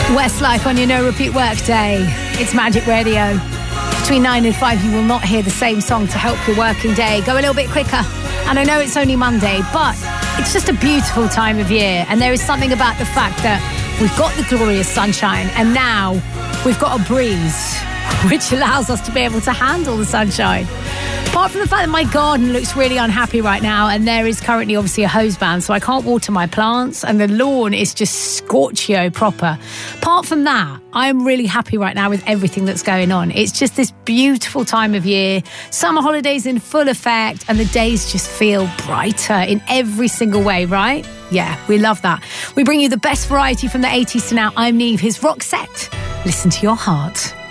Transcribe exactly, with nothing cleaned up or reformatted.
Westlife on your no repeat workday. It's Magic Radio. Between nine and five, you will not hear the same song to help your working day go a little bit quicker. And I know it's only Monday, but it's just a beautiful time of year. And there is something about the fact that we've got the glorious sunshine and now we've got a breeze, which allows us to be able to handle the sunshine. Apart from the fact that my garden looks really unhappy right now, and there is currently obviously a hose ban, so I can't water my plants, and the lawn is just scorchio proper. Apart from that, I'm really happy right now with everything that's going on. It's just this beautiful time of year, summer holidays in full effect, and the days just feel brighter in every single way, right? Yeah, we love that. We bring you the best variety from the eighties to now. I'm Neve, his Roxette. Listen to your heart.